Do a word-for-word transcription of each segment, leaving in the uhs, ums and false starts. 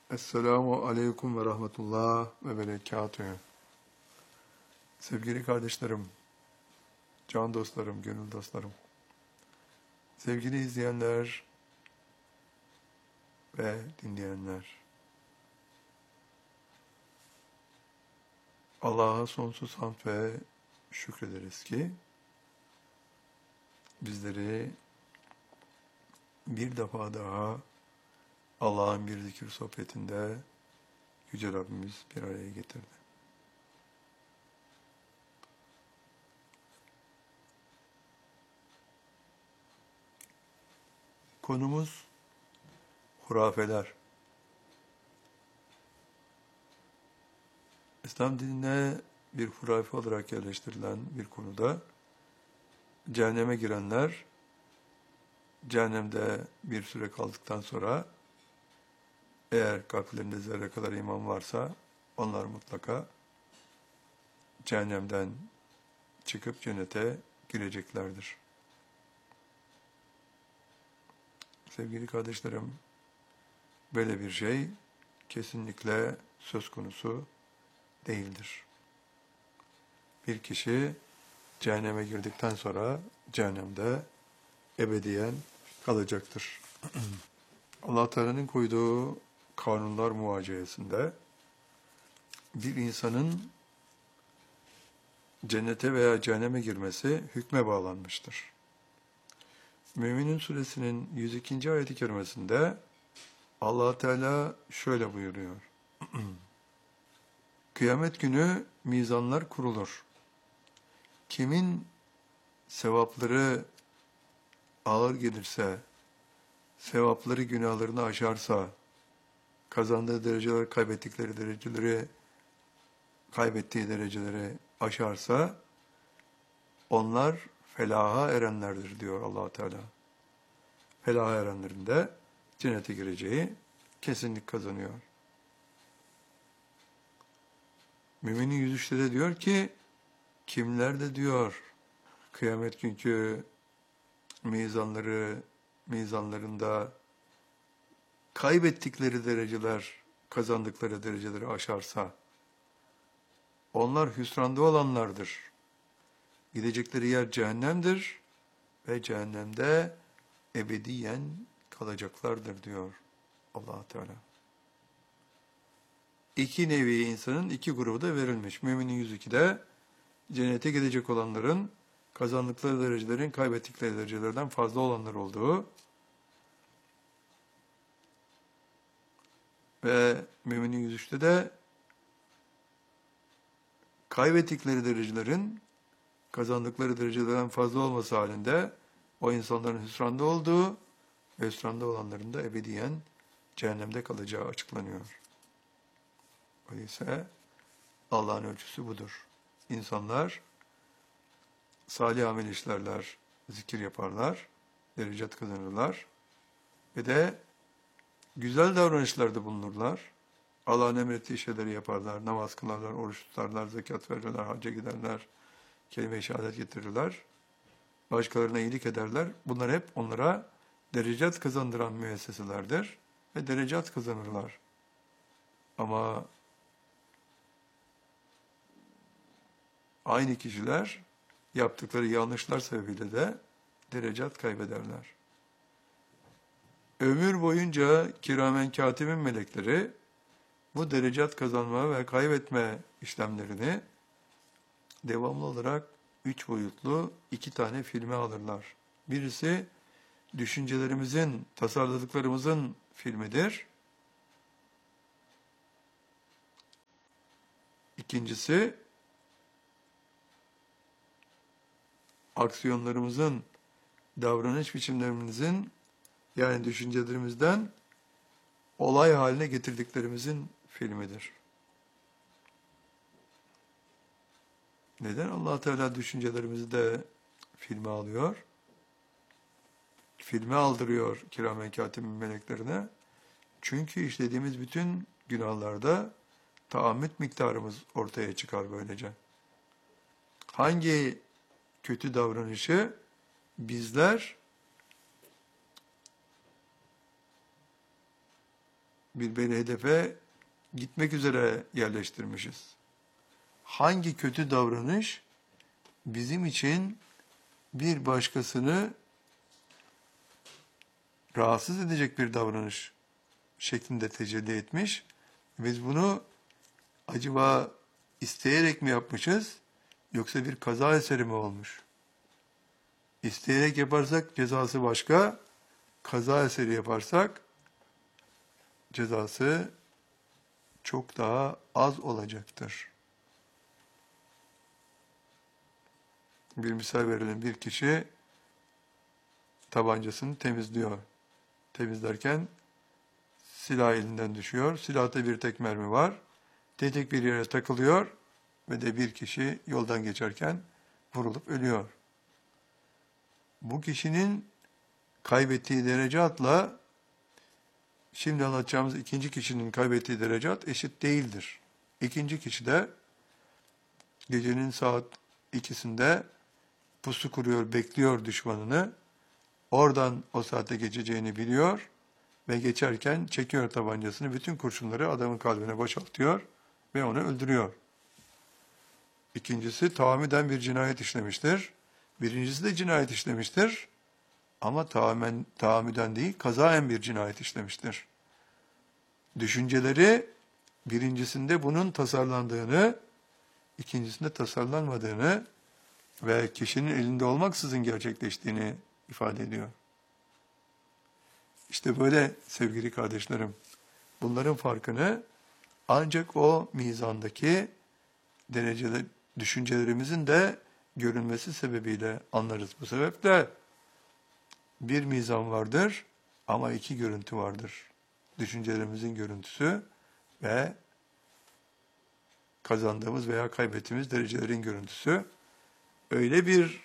Esselamu Aleyküm ve Rahmetullah ve Berekatühü. Sevgili kardeşlerim, can dostlarım, gönül dostlarım, sevgili izleyenler ve dinleyenler, Allah'a sonsuz hamd ve şükrederiz ki bizleri bir defa daha Allah'ın bir zikir sohbetinde Yüce Rabbimiz bir araya getirdi. Konumuz hurafeler. İslam dinine bir hurafe olarak yerleştirilen bir konuda cehenneme girenler cehennemde bir süre kaldıktan sonra eğer kalplerinde zerre kadar iman varsa onlar mutlaka cehennemden çıkıp cennete gireceklerdir. Sevgili kardeşlerim, böyle bir şey kesinlikle söz konusu değildir. Bir kişi cehenneme girdikten sonra cehennemde ebediyen kalacaktır. Allah Teala'nın koyduğu kanunlar muvaciyesinde bir insanın cennete veya cehenneme girmesi hükme bağlanmıştır. Müminin Suresinin yüz ikinci ayet-i kerimesinde Allah Teala şöyle buyuruyor. Kıyamet günü mizanlar kurulur. Kimin sevapları ağır gelirse, sevapları günahlarını aşarsa, kazandığı dereceler kaybettikleri dereceleri, kaybettiği dereceleri aşarsa, onlar felaha erenlerdir diyor Allah Teala. Felaha erenlerin de cennete gireceği kesinlik kazanıyor. Müminin yüz üçte de diyor ki, kimler de diyor, kıyamet günkü mizanları, mizanlarında kaybettikleri dereceler, kazandıkları dereceleri aşarsa, onlar hüsranda olanlardır. Gidecekleri yer cehennemdir ve cehennemde ebediyen kalacaklardır diyor Allah Teala. İki nevi insanın iki grubu da verilmiş. Müminin yüz ikide cennete gidecek olanların kazandıkları derecelerin kaybettikleri derecelerden fazla olanlar olduğu ve müminin yüz üçte de kaybettikleri derecelerin kazandıkları derecelerden fazla olması halinde o insanların hüsranda olduğu ve hüsranda olanların da ebediyen cehennemde kalacağı açıklanıyor. Öyleyse Allah'ın ölçüsü budur. İnsanlar salih amel işlerler, zikir yaparlar, derecet kazanırlar ve de güzel davranışlarda bulunurlar. Allah'ın emrettiği şeyleri yaparlar, namaz kılarlar, oruç tutarlar, zekat verirler, hacca giderler, kelime-i şehadet getirirler, başkalarına iyilik ederler. Bunlar hep onlara derecet kazandıran müesseselerdir ve derecet kazanırlar. Ama aynı kişiler yaptıkları yanlışlar sebebiyle de derecet kaybederler. Ömür boyunca kiramen katibin melekleri bu derecet kazanma ve kaybetme işlemlerini devamlı olarak üç boyutlu iki tane filme alırlar. Birisi düşüncelerimizin, tasarladıklarımızın filmidir. İkincisi aksiyonlarımızın, davranış biçimlerimizin, yani düşüncelerimizden olay haline getirdiklerimizin filmidir. Neden Allah Teala düşüncelerimizi de filme alıyor? Filme aldırıyor kiramen katibin meleklerine. Çünkü işlediğimiz bütün günahlarda taammüt miktarımız ortaya çıkar böylece. Hangi kötü davranışı bizler bir belli hedefe gitmek üzere yerleştirmişiz. Hangi kötü davranış bizim için bir başkasını rahatsız edecek bir davranış şeklinde tecelli etmiş? Biz bunu acaba isteyerek mi yapmışız, yoksa bir kaza eseri mi olmuş? İsteyerek yaparsak cezası başka, kaza eseri yaparsak cezası çok daha az olacaktır. Bir misal verelim. Bir kişi tabancasını temizliyor. Temizlerken silah elinden düşüyor. Silahta bir tek mermi var. Tetik bir yere takılıyor ve de bir kişi yoldan geçerken vurulup ölüyor. Bu kişinin kaybettiği derecatla şimdi anlatacağımız ikinci kişinin kaybettiği derecat eşit değildir. İkinci kişi de gecenin saat ikisinde pusu kuruyor, bekliyor düşmanını. Oradan o saatte geçeceğini biliyor ve geçerken çekiyor tabancasını, bütün kurşunları adamın kalbine boşaltıyor ve onu öldürüyor. İkincisi tahammüden bir cinayet işlemiştir. Birincisi de cinayet işlemiştir. Ama tamamen tahammüden değil, kazaen bir cinayet işlemiştir. Düşünceleri birincisinde bunun tasarlandığını, ikincisinde tasarlanmadığını ve kişinin elinde olmaksızın gerçekleştiğini ifade ediyor. İşte böyle sevgili kardeşlerim, bunların farkını ancak o mizandaki derecede düşüncelerimizin de görünmesi sebebiyle anlarız. Bu sebeple bir mizan vardır ama iki görüntü vardır. Düşüncelerimizin görüntüsü ve kazandığımız veya kaybettiğimiz derecelerin görüntüsü. Öyle bir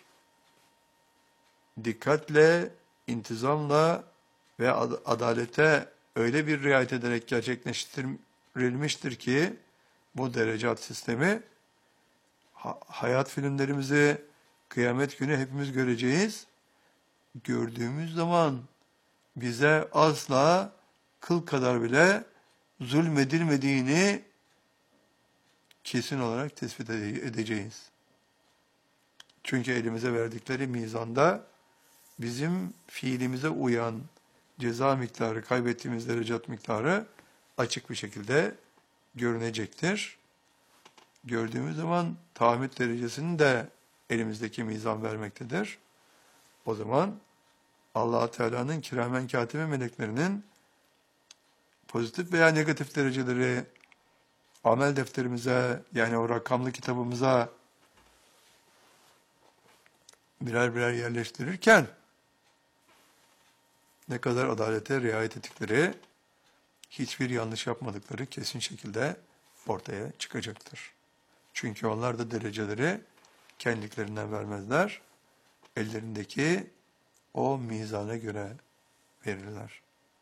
dikkatle, intizamla ve adalete öyle bir riayet ederek gerçekleştirilmiştir ki bu derecat sistemi, hayat filmlerimizi kıyamet günü hepimiz göreceğiz. Gördüğümüz zaman bize asla kıl kadar bile zulmedilmediğini kesin olarak tespit edeceğiz. Çünkü elimize verdikleri mizanda bizim fiilimize uyan ceza miktarı, kaybettiğimiz derecat miktarı açık bir şekilde görünecektir. Gördüğümüz zaman tahammül derecesini de elimizdeki mizan vermektedir. O zaman Allah Teala'nın kiramen katibe meleklerinin pozitif veya negatif dereceleri amel defterimize, yani o rakamlı kitabımıza birer birer yerleştirirken ne kadar adalete riayet ettikleri, hiçbir yanlış yapmadıkları kesin şekilde ortaya çıkacaktır. Çünkü onlar da dereceleri kendiliklerinden vermezler. Ellerindeki o mizana göre verirler.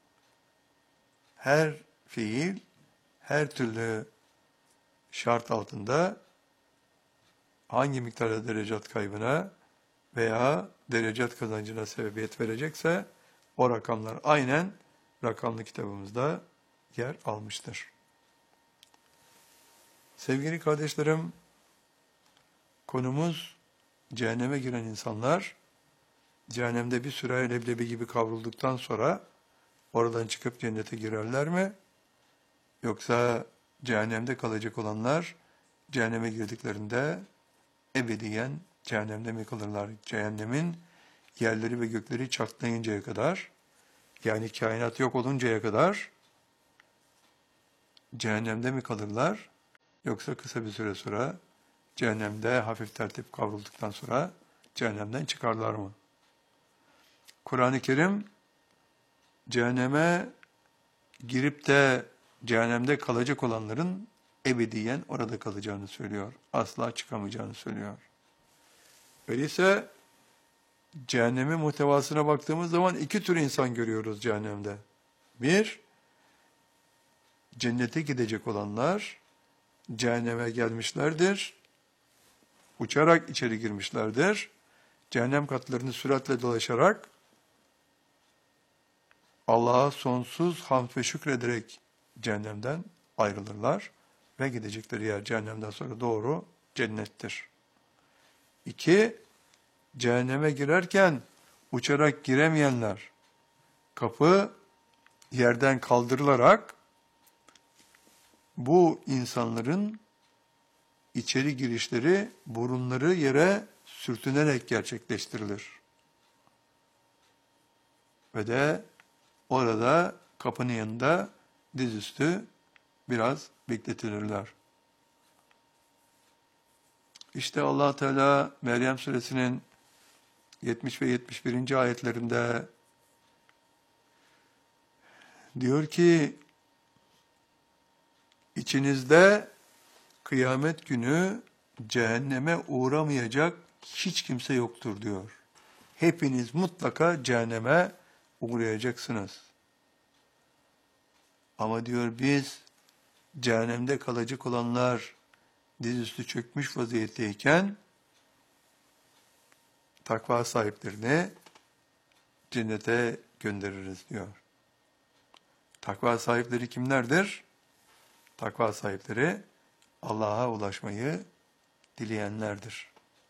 Her fiil, her türlü şart altında hangi miktarda derecat kaybına veya derecat kazancına sebebiyet verecekse o rakamlar aynen rakamlı kitabımızda yer almıştır. Sevgili kardeşlerim, konumuz cehenneme giren insanlar, cehennemde bir süre leblebi gibi kavrulduktan sonra oradan çıkıp cennete girerler mi? Yoksa cehennemde kalacak olanlar cehenneme girdiklerinde ebediyen cehennemde mi kalırlar? Cehennemin yerleri ve gökleri çatlayıncaya kadar, yani kainat yok oluncaya kadar cehennemde mi kalırlar? Yoksa kısa bir süre sonra cehennemde hafif tertip kavrulduktan sonra cehennemden çıkarlar mı? Kur'an-ı Kerim cehenneme girip de cehennemde kalacak olanların ebediyen orada kalacağını söylüyor. Asla çıkamayacağını söylüyor. Öyleyse cehennemin muhtevasına baktığımız zaman iki tür insan görüyoruz cehennemde. Bir, cennete gidecek olanlar cehenneme gelmişlerdir. Uçarak içeri girmişlerdir. Cehennem katlarını süratle dolaşarak Allah'a sonsuz hamd ve şükrederek cehennemden ayrılırlar ve gidecekleri yer cehennemden sonra doğru cennettir. İki, cehenneme girerken uçarak giremeyenler, kapı yerden kaldırılarak bu insanların içeri girişleri burunları yere sürtünerek gerçekleştirilir. Ve de orada kapının yanında dizüstü biraz bekletilirler. İşte Allah Teala Meryem Suresinin yetmiş ve yetmiş birinci ayetlerinde diyor ki, içinizde kıyamet günü cehenneme uğramayacak hiç kimse yoktur diyor. Hepiniz mutlaka cehenneme uğrayacaksınız. Ama diyor biz cehennemde kalacak olanlar dizüstü çökmüş vaziyetteyken takva sahiplerini cennete göndeririz diyor. Takva sahipleri kimlerdir? Takva sahipleri Allah'a ulaşmayı dileyenlerdir.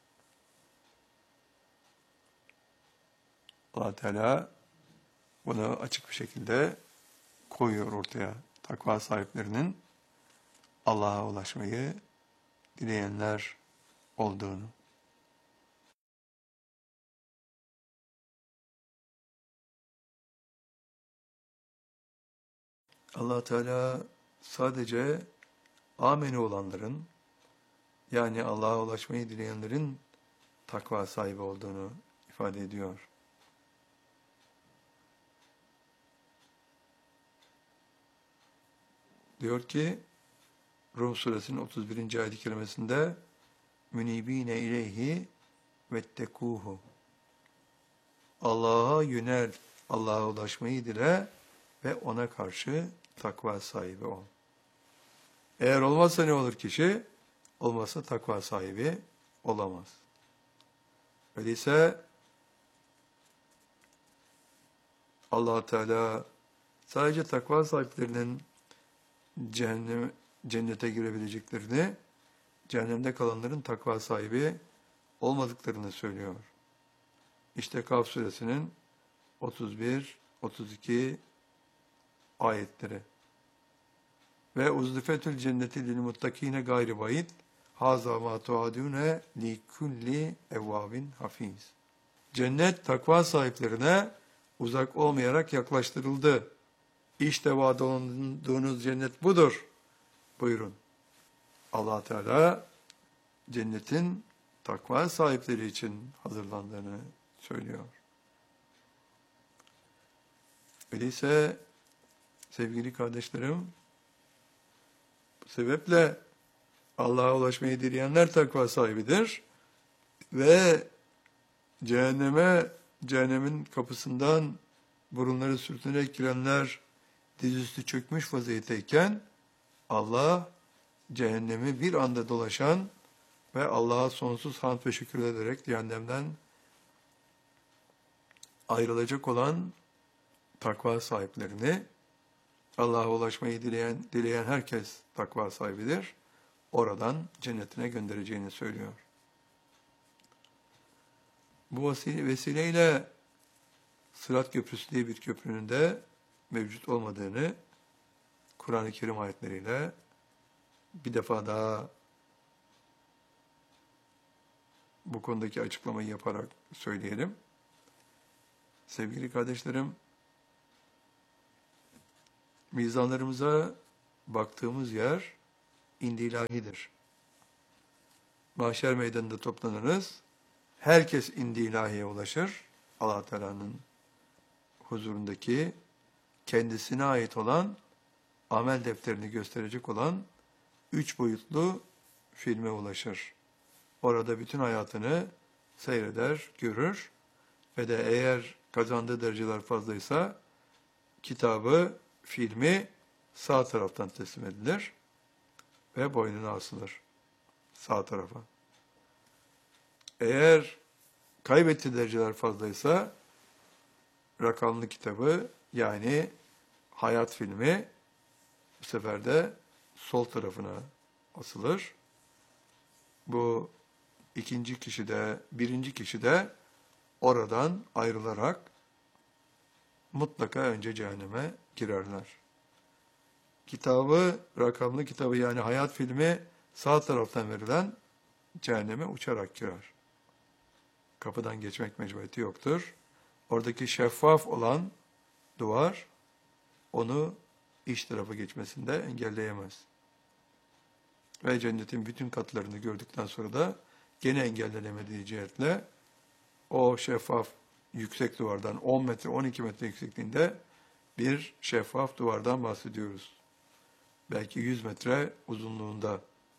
Allah Teala bunu açık bir şekilde koyuyor ortaya. Takva sahiplerinin Allah'a ulaşmayı dileyenler olduğunu. Allah Teala sadece ameni olanların, yani Allah'a ulaşmayı dileyenlerin takva sahibi olduğunu ifade ediyor. Diyor ki Rum suresinin otuz birinci ayet-i kerimesinde münibine ileyhi vettekuhu. Allah'a yönel, Allah'a ulaşmayı dile ve ona karşı takva sahibi ol. Eğer olmazsa ne olur kişi? Olmazsa takva sahibi olamaz. Öyleyse Allah Teala sadece takva sahiplerinin cehennem, cennete girebileceklerini, cehennemde kalanların takva sahibi olmadıklarını söylüyor. İşte Kaf suresinin otuz bir otuz iki ayetleri. Ve uzlifetül cenneti lil muttakine gayri bayit haza ma tuadune li kulli evvabin hafiz. Cennet takva sahiplerine uzak olmayarak yaklaştırıldı. İşte vaad olunduğunuz cennet budur. Buyurun. Allah Teala cennetin takva sahipleri için hazırlandığını söylüyor. Öyleyse sevgili kardeşlerim, bu sebeple Allah'a ulaşmayı dileyenler takva sahibidir ve cehenneme, cehennemin kapısından burunları sürtünerek girenler dizüstü çökmüş vaziyetteyken Allah cehennemi bir anda dolaşan ve Allah'a sonsuz hamd ve şükür ederek cehennemden ayrılacak olan takva sahiplerini, Allah'a ulaşmayı dileyen, dileyen herkes takva sahibidir, oradan cennetine göndereceğini söylüyor. Bu vesileyle Sırat Köprüsü diye bir köprünün de mevcut olmadığını Kur'an-ı Kerim ayetleriyle bir defa daha bu konudaki açıklamayı yaparak söyleyelim. Sevgili kardeşlerim, mizanlarımıza baktığımız yer indilahidir. Mahşer meydanında toplanırız. Herkes indilahiye ulaşır. Allah Teala'nın huzurundaki kendisine ait olan amel defterini gösterecek olan üç boyutlu filme ulaşır. Orada bütün hayatını seyreder, görür ve de eğer kazandığı dereceler fazlaysa kitabı, filmi sağ taraftan teslim edilir ve boynuna asılır sağ tarafa. Eğer kaybettiği dereceler fazlaysa rakamlı kitabı, yani hayat filmi bu sefer de sol tarafına asılır. Bu ikinci kişi de, birinci kişi de oradan ayrılarak mutlaka önce cehenneme girerler. Kitabı, rakamlı kitabı yani hayat filmi sağ taraftan verilen cehenneme uçarak girer. Kapıdan geçmek mecburiyeti yoktur. Oradaki şeffaf olan duvar onu iç tarafa geçmesinde engelleyemez. Ve cennetin bütün katlarını gördükten sonra da gene engellenemediği cihetle o şeffaf yüksek duvardan on metre, on iki metre yüksekliğinde bir şeffaf duvardan bahsediyoruz. Belki yüz metre uzunluğunda.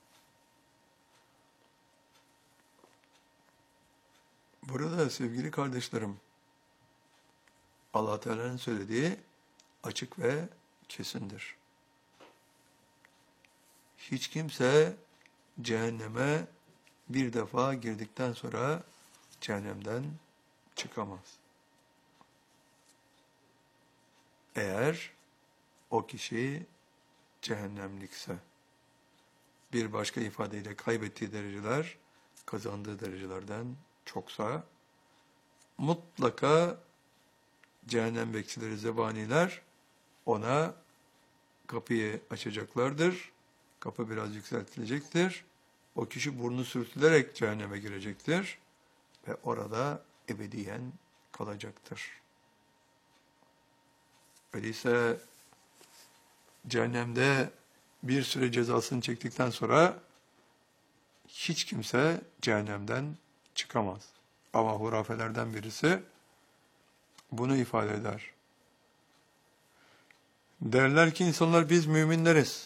Burada sevgili kardeşlerim, Allah Teala'nın söylediği açık ve kesindir. Hiç kimse cehenneme bir defa girdikten sonra cehennemden çıkamaz. Eğer o kişi cehennemlikse, bir başka ifadeyle kaybettiği dereceler kazandığı derecelerden çoksa, mutlaka cehennem bekçileri, zebaniler ona kapıyı açacaklardır. Kapı biraz yükseltilecektir. O kişi burnu sürtülerek cehenneme girecektir ve orada ebediyen kalacaktır. Öyleyse cehennemde bir süre cezasını çektikten sonra hiç kimse cehennemden çıkamaz. Ama hurafelerden birisi bunu ifade eder. Derler ki insanlar biz müminleriz.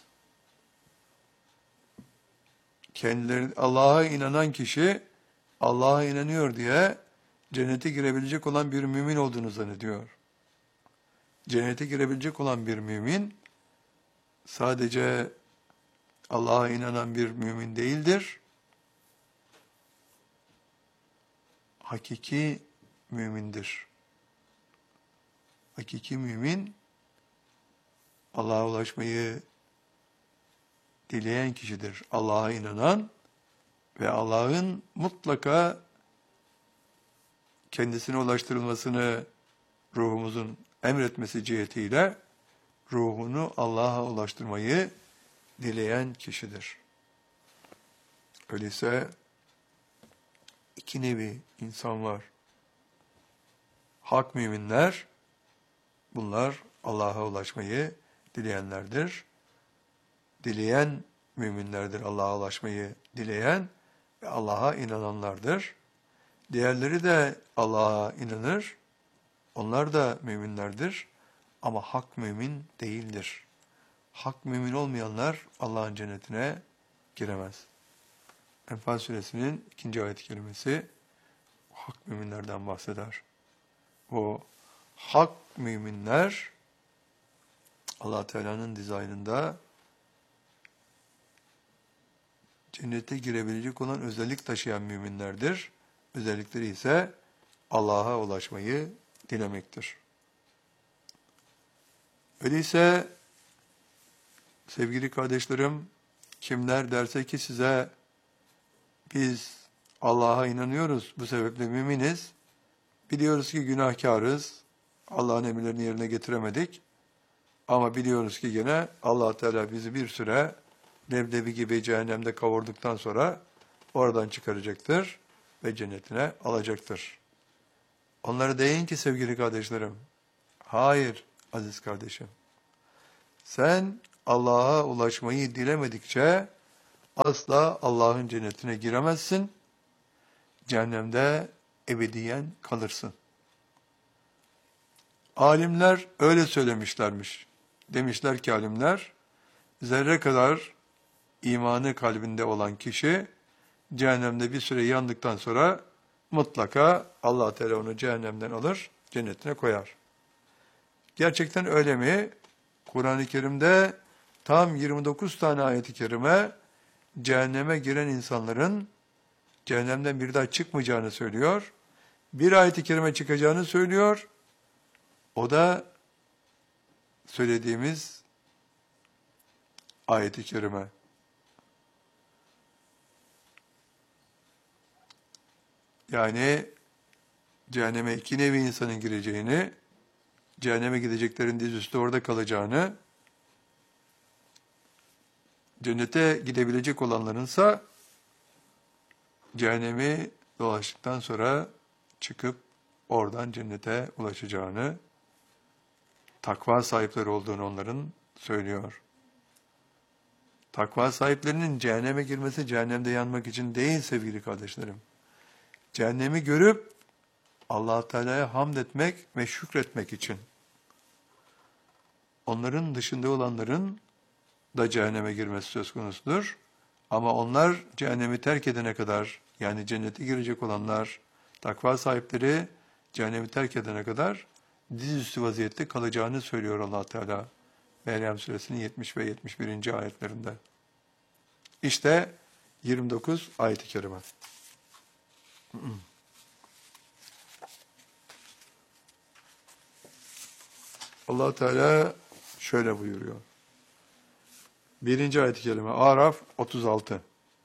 Kendileri Allah'a inanan kişi Allah'a inanıyor diye cennete girebilecek olan bir mümin olduğunu zannediyor. Cennete girebilecek olan bir mümin sadece Allah'a inanan bir mümin değildir. Hakiki mümindir. Hakiki mümin Allah'a ulaşmayı dileyen kişidir. Allah'a inanan ve Allah'ın mutlaka kendisine ulaştırılmasını ruhumuzun emretmesi cihetiyle ruhunu Allah'a ulaştırmayı dileyen kişidir. Öyleyse iki nevi insan var. Hak müminler, bunlar Allah'a ulaşmayı dileyenlerdir. Dileyen müminlerdir, Allah'a ulaşmayı dileyen ve Allah'a inananlardır. Diğerleri de Allah'a inanır, onlar da müminlerdir ama hak mümin değildir. Hak mümin olmayanlar Allah'ın cennetine giremez. Enfal suresinin ikinci ayet-i kerimesi hak müminlerden bahseder. O hak müminler Allah Teala'nın dizaynında cennete girebilecek olan özellik taşıyan müminlerdir. Özellikleri ise Allah'a ulaşmayı dilemektir. Öyleyse sevgili kardeşlerim, kimler derse ki size biz Allah'a inanıyoruz, bu sebeple müminiz, biliyoruz ki günahkarız, Allah'ın emirlerini yerine getiremedik ama biliyoruz ki gene Allah Teala bizi bir süre leblebi gibi cehennemde kavurduktan sonra oradan çıkaracaktır ve cennetine alacaktır. Onlara deyin ki sevgili kardeşlerim, hayır aziz kardeşim, sen Allah'a ulaşmayı dilemedikçe asla Allah'ın cennetine giremezsin, cehennemde ebediyen kalırsın. Alimler öyle söylemişlermiş. Demişler ki alimler, zerre kadar imanı kalbinde olan kişi cehennemde bir süre yandıktan sonra mutlaka Allah Teala onu cehennemden alır, cennetine koyar. Gerçekten öyle mi? Kur'an-ı Kerim'de tam yirmi dokuz tane ayet-i kerime cehenneme giren insanların cehennemden bir daha çıkmayacağını söylüyor. Bir ayet-i kerime çıkacağını söylüyor. O da söylediğimiz ayet-i kerime. Yani cehenneme iki nevi insanın gireceğini, cehenneme gideceklerin dizüstü orada kalacağını, cennete gidebilecek olanlarınsa cehennemi dolaştıktan sonra çıkıp oradan cennete ulaşacağını, takva sahipleri olduğunu onların söylüyor. Takva sahiplerinin cehenneme girmesi cehennemde yanmak için değil sevgili kardeşlerim. Cehennemi görüp Allah Teala'ya hamd etmek ve şükretmek için. Onların dışında olanların da cehenneme girmesi söz konusudur. Ama onlar cehennemi terk edene kadar, yani cennete girecek olanlar, takva sahipleri cehennemi terk edene kadar dizüstü vaziyette kalacağını söylüyor Allah Teala. Meryem Suresinin yetmiş ve yetmiş birinci ayetlerinde. İşte yirmi dokuz ayet-i kerime. Allah Teala şöyle buyuruyor. Birinci ayet-i kerime Araf otuz altı.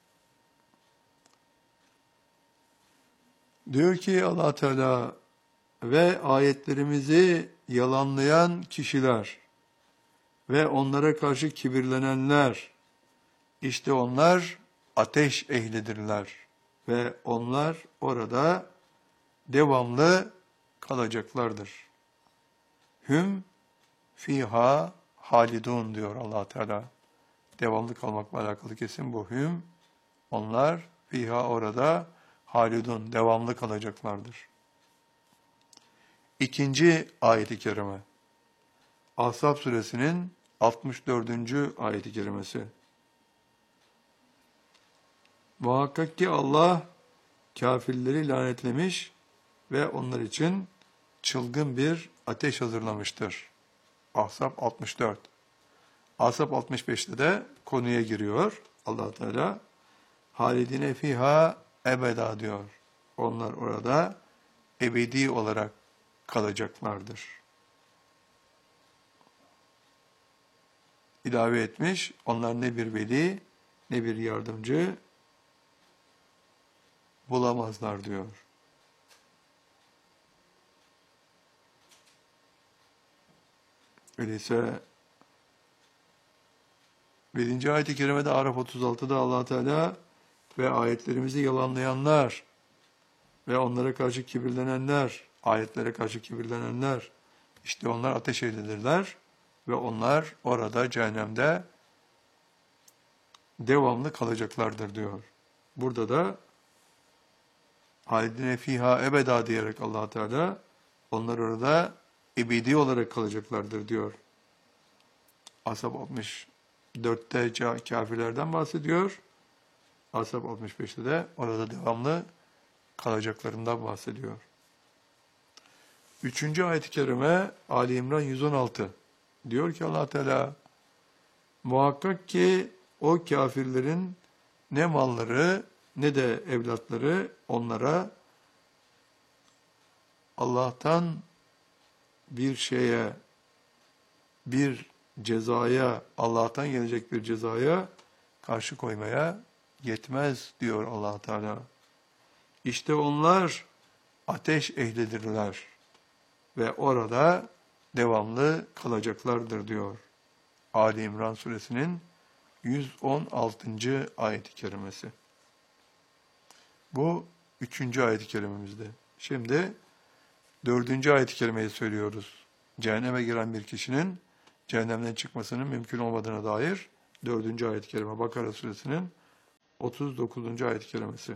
Diyor ki Allah Teala ve ayetlerimizi yalanlayan kişiler ve onlara karşı kibirlenenler, işte onlar ateş ehlidirler ve onlar orada devamlı kalacaklardır. Hüm fiha halidun diyor Allah Teala. Devamlı kalmakla alakalı kesin bu hüm. Onlar fiha orada halidun devamlı kalacaklardır. İkinci ayet-i kerime. Ahzab suresinin altmış dördüncü ayet-i kerimesi. Muhakkak ki Allah kafirleri lanetlemiş ve onlar için çılgın bir ateş hazırlamıştır. Ahzab altmış dört. Ahzab altmış beşte de konuya giriyor Allah Teala. Halidine fiha ebeda diyor. Onlar orada ebedi olarak kalacaklardır. İlave etmiş, onlar ne bir veli ne bir yardımcı bulamazlar diyor. Öyleyse birinci ayet-i kerimede Araf otuz altıda Allah Teala ve ayetlerimizi yalanlayanlar ve onlara karşı kibirlenenler, ayetlere karşı kibirlenenler, işte onlar ateş ehlidirler ve onlar orada cehennemde devamlı kalacaklardır diyor. Burada da halidine fiha ebeda diyerek Allah Teala onlar orada ebedi olarak kalacaklardır diyor. Ahzab altmış dörtte kafirlerden bahsediyor. Ahzab altmış beşte de orada devamlı kalacaklarından bahsediyor. Üçüncü ayet-i kerime Ali İmran yüz on altı. Diyor ki Allah Teala muhakkak ki o kafirlerin ne malları ne de evlatları onlara Allah'tan bir şeye, bir cezaya, Allah'tan gelecek bir cezaya karşı koymaya yetmez diyor Allah Teala. İşte onlar ateş ehlidirler ve orada devamlı kalacaklardır diyor. Ali İmran suresinin yüz on altıncı ayet-i kerimesi. Bu üçüncü ayet-i kerimemizde. Şimdi dördüncü ayet-i kerimeyi söylüyoruz. Cehenneme giren bir kişinin cehennemden çıkmasının mümkün olmadığına dair dördüncü ayet-i kerime. Bakara suresinin otuz dokuzuncu ayet-i kerimesi.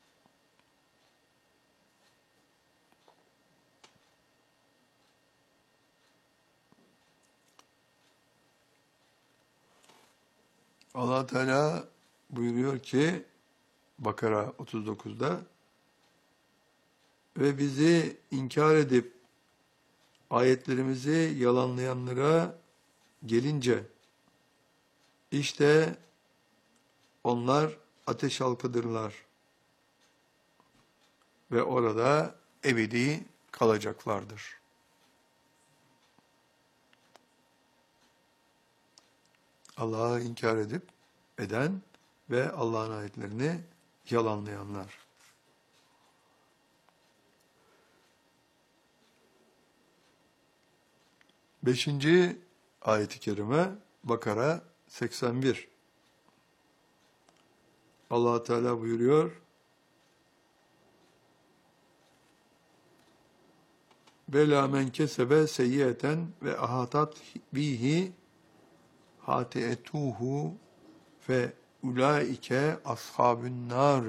Allah Teala buyuruyor ki Bakara otuz dokuzda ve bizi inkar edip ayetlerimizi yalanlayanlara gelince işte onlar ateş halkıdırlar ve orada ebedi kalacaklardır. Allah'ı inkar edip eden ve Allah'ın ayetlerini yalanlayanlar. Beşinci ayet-i kerime Bakara seksen bir. Allah Teala buyuruyor: Bela men kesebe seyyiyeten ve ahatat bihi hatiyetuhu fe ulaike ashabun nar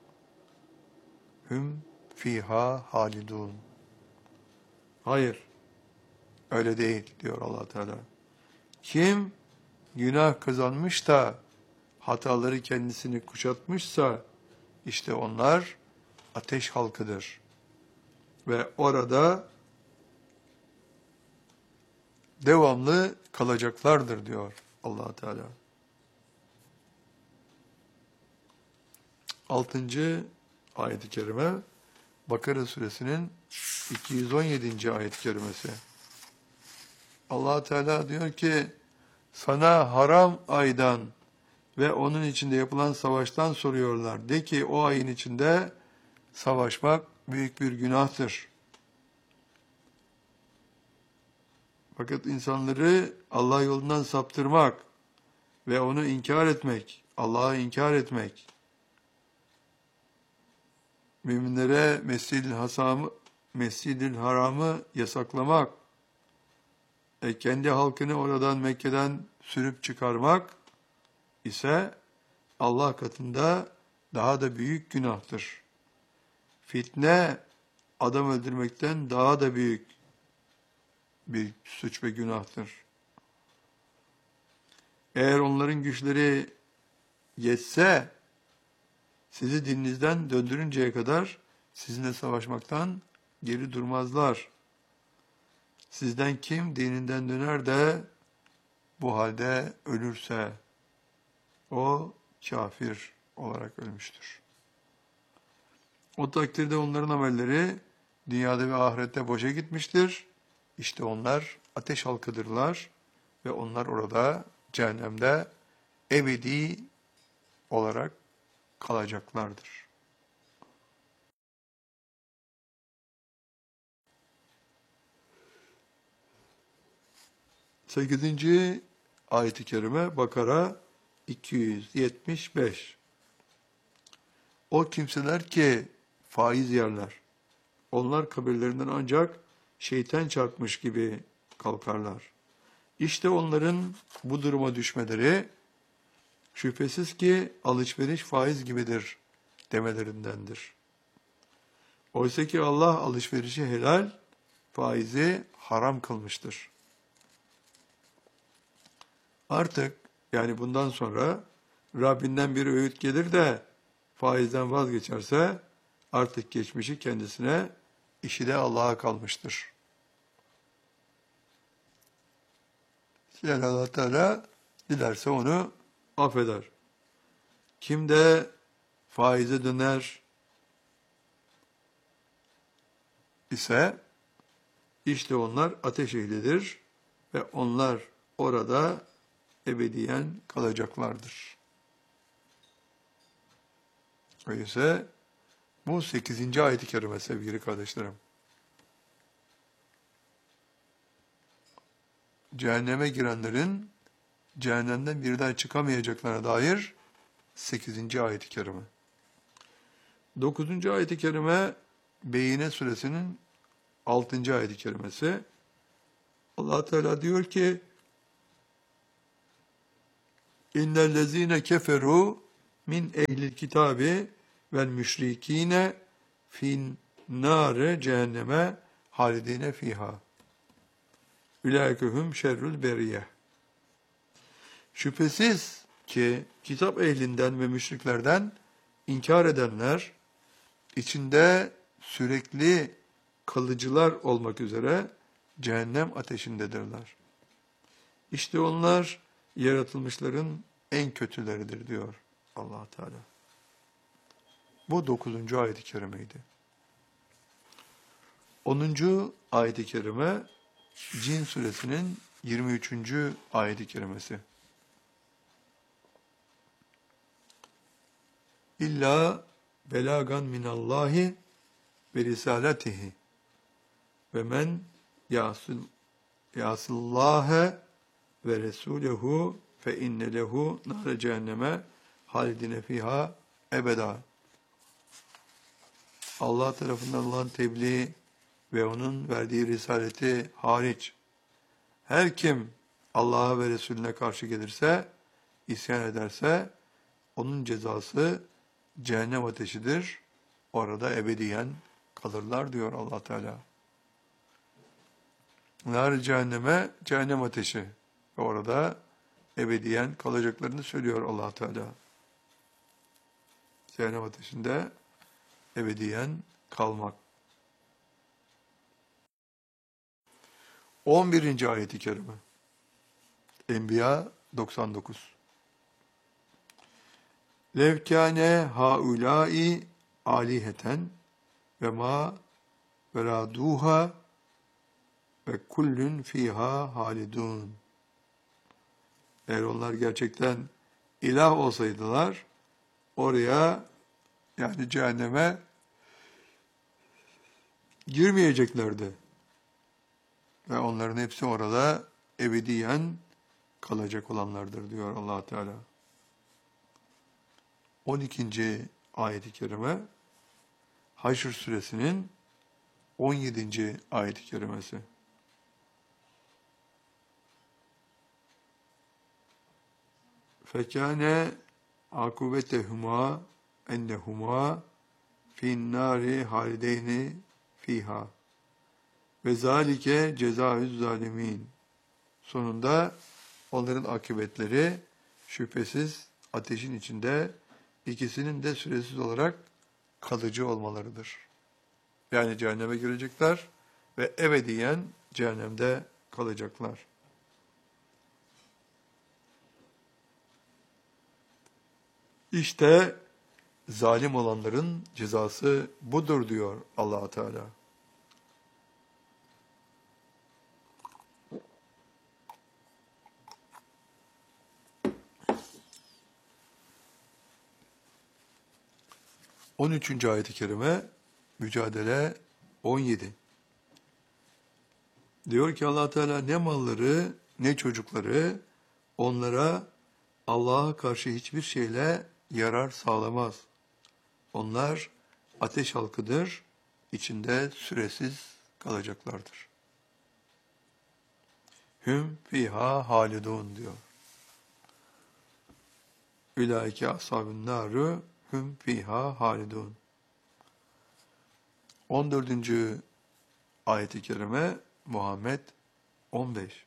hum fiha halidun. Hayır, öyle değil diyor Allah Teala. Kim günah kazanmış da hataları kendisini kuşatmışsa işte onlar ateş halkıdır ve orada devamlı kalacaklardır diyor Allah Teala. Altıncı ayet-i kerime Bakara suresinin iki yüz on yedinci ayet-i kerimesi. Allah Teala diyor ki, sana haram aydan ve onun içinde yapılan savaştan soruyorlar. De ki o ayın içinde savaşmak büyük bir günahtır. Fakat insanları Allah yolundan saptırmak ve onu inkar etmek, Allah'ı inkar etmek, müminlere Mescid-i Hasam'ı, Mescid-i Haram'ı yasaklamak, e kendi halkını oradan Mekke'den sürüp çıkarmak ise Allah katında daha da büyük günahtır. Fitne adam öldürmekten daha da büyük bir suç ve günahtır. Eğer onların güçleri yetse sizi dininizden döndürünceye kadar sizinle savaşmaktan geri durmazlar. Sizden kim dininden döner de bu halde ölürse o kafir olarak ölmüştür. O takdirde onların amelleri dünyada ve ahirette boşa gitmiştir. İşte onlar ateş halkıdırlar ve onlar orada cehennemde ebedi olarak kalacaklardır. Sekizinci ayet-i kerime Bakara iki yüz yetmiş beş. O kimseler ki faiz yerler, onlar kabirlerinden ancak şeytan çarpmış gibi kalkarlar. İşte onların bu duruma düşmeleri şüphesiz ki alışveriş faiz gibidir demelerindendir. Oysa ki Allah alışverişi helal, faizi haram kılmıştır. Artık yani bundan sonra Rabbinden bir öğüt gelir de faizden vazgeçerse artık geçmişi kendisine, işi de Allah'a kalmıştır. Yani Allah Teala dilerse onu affeder. Kim de faize döner ise işte onlar ateş ehlidir ve onlar orada ebediyen kalacaklardır. Öyleyse bu sekizinci ayet-i kerime sevgili kardeşlerim. Cehenneme girenlerin cehennemden bir daha çıkamayacaklarına dair sekizinci ayet-i kerime. dokuzuncu ayet-i kerime Beyine suresinin altıncı ayet-i kerimesi. Allah Teala diyor ki: İnnellezîne keferû min ehlil kitabi vel müşrikîne fin nâre cehenneme halidine fiha. Ülâkehum şerrül beriyeh. Şüphesiz ki kitap ehlinden ve müşriklerden inkar edenler içinde sürekli kalıcılar olmak üzere cehennem ateşindedirler. İşte onlar yaratılmışların en kötüleridir diyor Allah Teala. Bu dokuzuncu ayet-i kerimeydi. onuncu ayet-i kerime Cin suresinin yirmi üçüncü ayet-i kerimesi. İlla belagan minallahi ve risaletihi ve men yasil yasillâhe ve resûlehu fe inne lehu nâre cehenneme halidine fiha ebeda. Allah tarafından olan tebliğ ve onun verdiği risaleti hariç her kim Allah'a ve Resulüne karşı gelirse, isyan ederse onun cezası cehennem ateşidir. Orada ebediyen kalırlar diyor Allah Teala. Nar cehenneme, cehennem ateşi. Orada ebediyen kalacaklarını söylüyor Allah Teala. Cehennem ateşinde ebediyen kalmak. on birinci ayet-i kerime. Enbiya doksan dokuz. Levkâne haulâi aliheten ve ma veraduha ve kullun fiha halidun. Eğer onlar gerçekten ilah olsaydılar, oraya yani cehenneme girmeyeceklerdi. Ve onların hepsi orada ebediyen kalacak olanlardır diyor Allah Teala. on ikinci ayet-i kerime Haşr suresinin on yedinci ayet-i kerimesi. Fekâne akubetehuma ennehuma fin nâri halideyni fiha ve zâlike cezâüz zâlimîn. Sonunda onların akıbetleri şüphesiz ateşin içinde ikisinin de süresiz olarak kalıcı olmalarıdır. Yani cehenneme girecekler ve ebediyen cehennemde kalacaklar. İşte zalim olanların cezası budur diyor Allah Teala. on üçüncü ayet-i kerime Mücadele on yedi. Diyor ki Allah Teala ne malları ne çocukları onlara Allah'a karşı hiçbir şeyle yarar sağlamaz. Onlar ateş halkıdır, içinde süresiz kalacaklardır. Hüm fiha halidun diyor. Ülaike ashabun naru hüm fiha halidun. on dördüncü ayet-i kerime Muhammed on beş.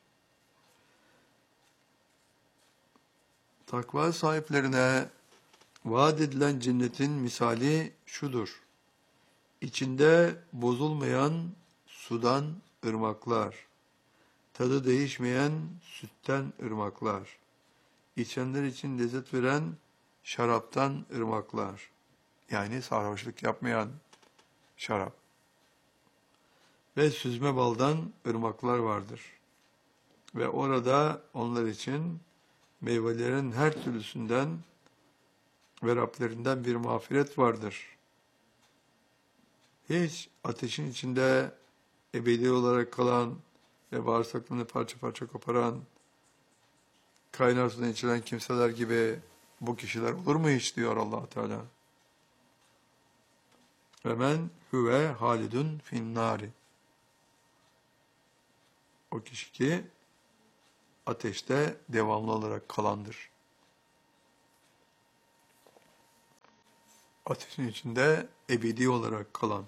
Takva sahiplerine vaat edilen cennetin misali şudur. İçinde bozulmayan sudan ırmaklar, tadı değişmeyen sütten ırmaklar, içenler için lezzet veren şaraptan ırmaklar, yani sarhoşluk yapmayan şarap ve süzme baldan ırmaklar vardır. Ve orada onlar için meyvelerin her türlüsünden ve Rablerinden bir mağfiret vardır. Hiç ateşin içinde ebedi olarak kalan ve bağırsaklarını parça parça koparan, kaynar sudan içilen kimseler gibi bu kişiler olur mu hiç diyor Allah Teala. Ve men huve halidun fin nari. O kişi ki ateşte devamlı olarak kalandır. Ateşin içinde ebedi olarak kalan.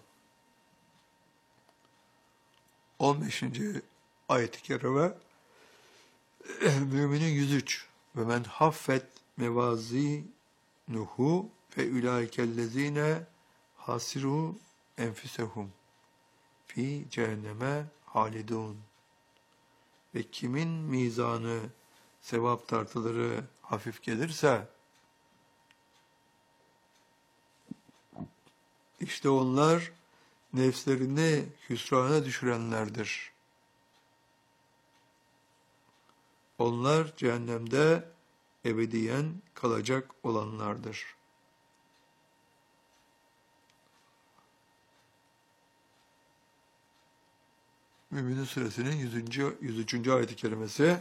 on beşinci ayet-i kerime Müminin yüz üç. Ve men haffet mevazinuhu fe ulaikellezine hasiru enfusehum fi cehenneme halidun. Ve kimin mizanı, sevap tartıları hafif gelirse, işte onlar nefslerini hüsrana düşürenlerdir. Onlar cehennemde ebediyen kalacak olanlardır. Mü'minin suresinin yüzüncü. yüz üçüncü ayet-i kerimesi.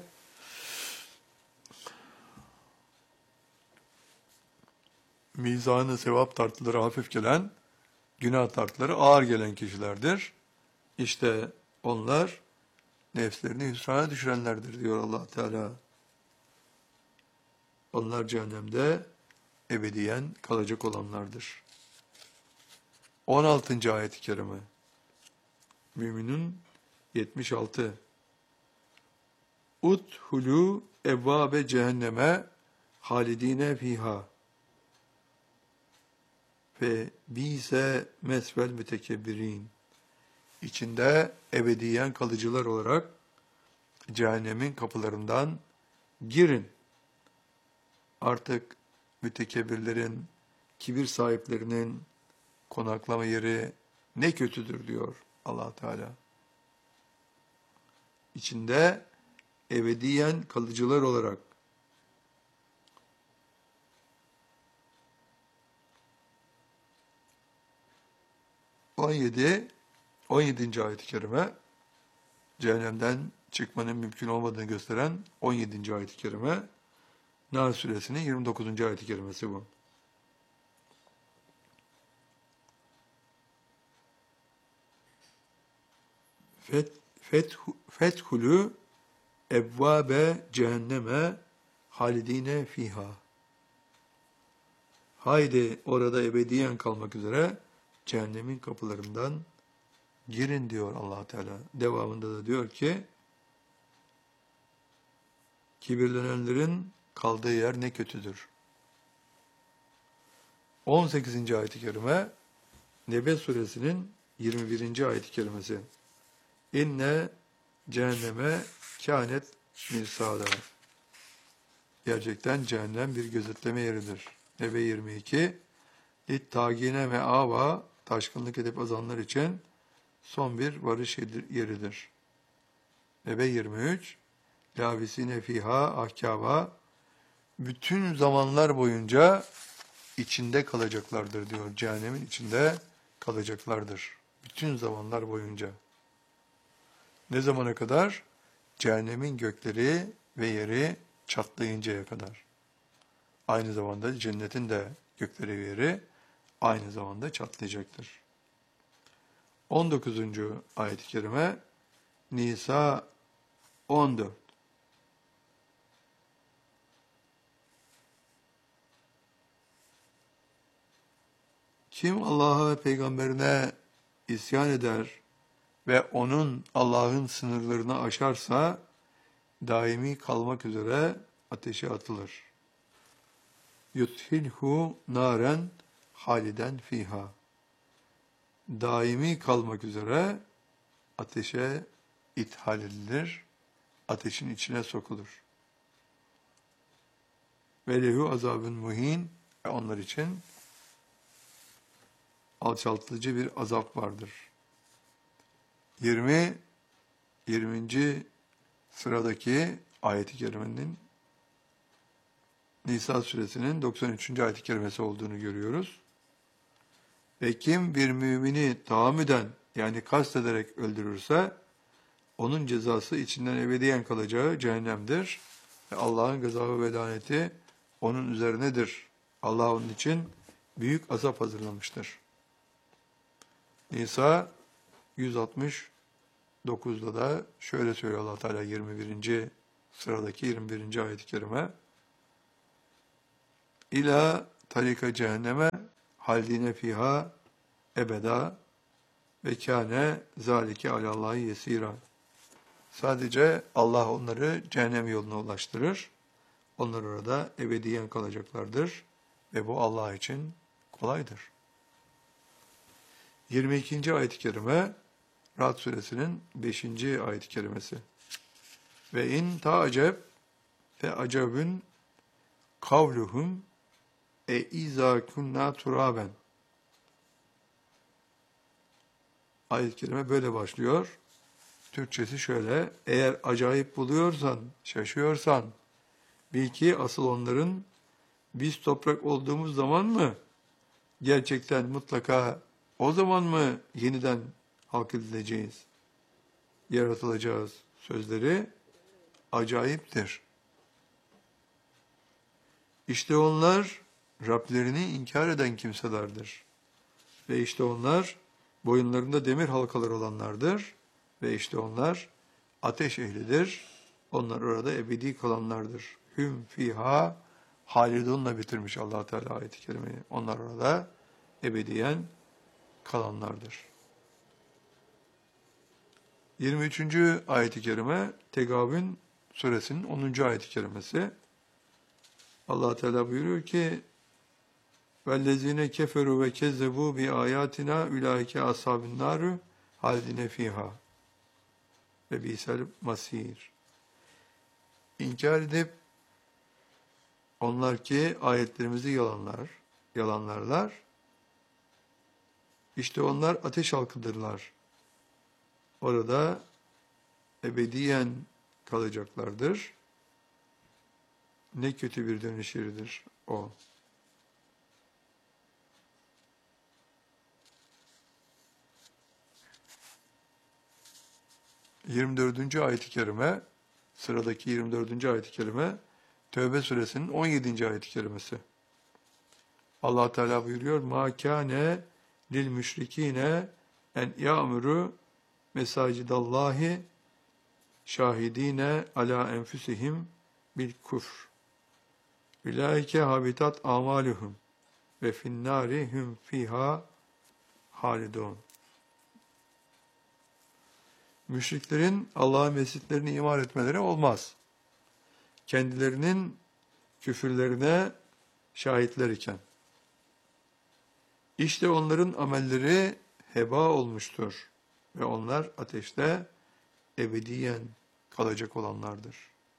Mizanı sevap tartıları hafif gelen, günah tartıları ağır gelen kişilerdir. İşte onlar nefslerini hüsrana düşürenlerdir diyor Allah Teala. Onlar cehennemde ebediyen kalacak olanlardır. on altıncı ayet-i kerime. Müminun yetmiş altı. Udhulu evvabe cehenneme halidine fiha ve bise mesvel mütekebbirin. İçinde ebediyen kalıcılar olarak cehennemin kapılarından girin. Artık mütekebbirlerin, kibir sahiplerinin konaklama yeri ne kötüdür diyor Allah Teala. İçinde ebediyen kalıcılar olarak on yedi on yedinci ayet-i kerime cehennemden çıkmanın mümkün olmadığını gösteren on yedinci ayet-i kerime Nar suresinin yirmi dokuzuncu ayet-i kerimesi bu. Fet, fethu, fethulü evvabe cehenneme halidine fiha. Haydi orada ebediyen kalmak üzere cehennemin kapılarından girin diyor Allah Teala. Devamında da diyor ki, kibirlenenlerin kaldığı yer ne kötüdür. on sekizinci ayet-i kerime Nebe suresinin yirmi birinci ayet-i kerimesi. İnne cehenneme kânet mirsâda. Gerçekten cehennem bir gözetleme yeridir. Nebe yirmi iki. İttâgine me'âva, taşkınlık edip azanlar için son bir varış yeridir. Nebe yirmi üç. Lâbisine fîhâ ahkâva, bütün zamanlar boyunca içinde kalacaklardır diyor. Cehennemin içinde kalacaklardır. Bütün zamanlar boyunca. Ne zamana kadar? Cehennemin gökleri ve yeri çatlayıncaya kadar. Aynı zamanda cennetin de gökleri ve yeri aynı zamanda çatlayacaktır. on dokuzuncu ayet-i kerime Nisa on dört. Kim Allah'a ve peygamberine isyan eder ve onun Allah'ın sınırlarını aşarsa daimi kalmak üzere ateşe atılır. Yuthilhu naren haliden fiha. Daimi kalmak üzere ateşe ithal edilir, ateşin içine sokulur. Ve lehu azabın muhin, ve onlar için alçaltıcı bir azap vardır. yirmi yirminci sıradaki ayet-i kerimenin Nisa suresinin doksan üçüncü ayet-i kerimesi olduğunu görüyoruz. Ve kim bir mümini tahammüden, yani kastederek öldürürse onun cezası içinden ebediyen kalacağı cehennemdir. Ve Allah'ın gazabı ve laneti onun üzerinedir. Allah onun için büyük azap hazırlamıştır. Nisa yüz altmış dokuzda da şöyle söylüyor Allah Teala yirmi birinci sıradaki yirmi birinci ayet-i kerime. İlâ tarika cehenneme haldine fiha ebeda ve kâne zâlike alallâhi yesîrâ. Sadece Allah onları cehennem yoluna ulaştırır. Onlar orada ebediyen kalacaklardır ve bu Allah için kolaydır. yirmi ikinci ayet-i kerime Ra'd suresinin beşinci ayet-i kerimesi. Ve in ta'aceb fe acebün kavluhum e izâ kunnâ turâben. Ayet-i kerime böyle başlıyor. Türkçesi şöyle: eğer acayip buluyorsan, şaşıyorsan, bil ki asıl onların biz toprak olduğumuz zaman mı, gerçekten mutlaka o zaman mı yeniden halk edileceğiz? yaratılacağız sözleri acayiptir. İşte onlar Rablerini inkar eden kimselerdir. Ve işte onlar boyunlarında demir halkaları olanlardır. Ve işte onlar ateş ehlidir. Onlar orada ebedi kalanlardır. Hüm fiha halidunla bitirmiş Allah Teala ayet-i kerimeyi. Onlar orada ebediyen kalanlardır. yirmi üçüncü ayet-i kerime Tegabün suresinin onuncu ayet-i kerimesi. Allah Teala buyuruyor ki وَالَّذِينَ كَفَرُوا وَكَذَّبُوا بِآيَاتِنَا اُولَٰئِكَ أَصْحَابُ النَّارِ خَالِدِينَ فِيهَا وَبِئْسَ الْمَصِيرُ. İnkar edip onlar ki ayetlerimizi yalanlar, yalanlarlar. İşte onlar ateş halkıdırlar. Orada ebediyen kalacaklardır. Ne kötü bir dönüş yeridir o. yirmi dördüncü ayet-i kerime, sıradaki yirmi dördüncü ayet-i kerime, Tevbe suresinin on yedinci ayet-i kerimesi. Allah Teala buyuruyor: "Ma kâne lil müşrikîne en ya'muru mesacidallahi şahidine ala enfusihim bil kufr. Ulaike habitat amaluhum ve finnâri hum fiha halidun." Müşriklerin Allah'ın mescitlerini imar etmeleri olmaz. Kendilerinin küfürlerine şahitler iken. İşte onların amelleri heba olmuştur ve onlar ateşte ebediyen kalacak olanlardır.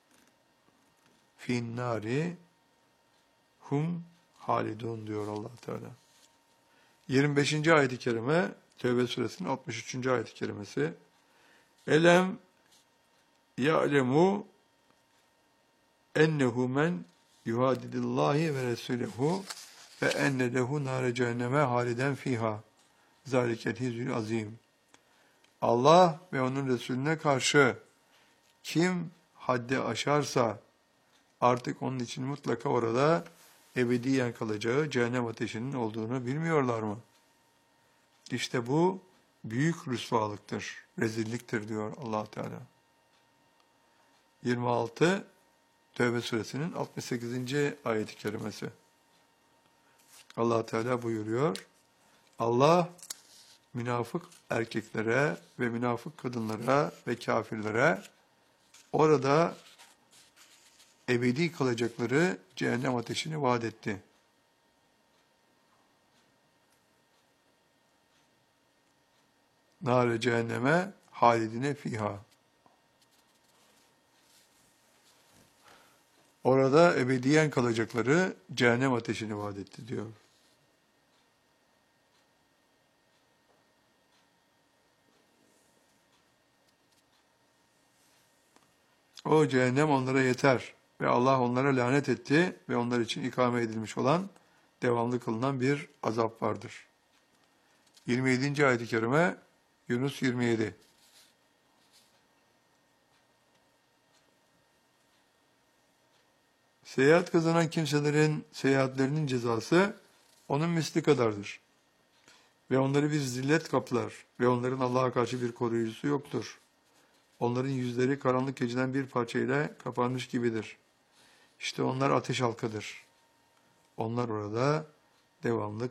Finnâri hum halidun diyor Allah Teala. yirmi beşinci ayet-i kerime Tevbe suresinin altmış üçüncü ayet-i kerimesi. Elem ya'lemu ennehu men yuhadidillahi ve resulehu ve enne lehu nâre cehenneme haliden fiha. Zâlikel hizül azîm. Allah ve onun Resulüne karşı kim haddi aşarsa artık onun için mutlaka orada ebediyen kalacağı cehennem ateşinin olduğunu bilmiyorlar mı? İşte bu büyük rüsvalıktır, rezilliktir diyor Allah Teala. yirmi altı Tevbe suresinin altmış sekizinci ayet-i kerimesi. Allah Teala buyuruyor: Allah münafık erkeklere ve münafık kadınlara ve kafirlere orada ebedi kalacakları cehennem ateşini vaat etti. Nâre cehenneme halidine fiha. Orada ebediyen kalacakları cehennem ateşini vaat etti diyor. O cehennem onlara yeter ve Allah onlara lanet etti ve onlar için ikame edilmiş olan devamlı kılınan bir azap vardır. yirmi yedinci ayet-i kerime Yunus yirmi yedi. Seyahat kazanan kimselerin seyahatlerinin cezası onun misli kadardır. Ve onları bir zillet kaplar ve onların Allah'a karşı bir koruyucusu yoktur. Onların yüzleri karanlık geceden bir parçayla kapanmış gibidir. İşte onlar ateş halkadır. Onlar orada devamlı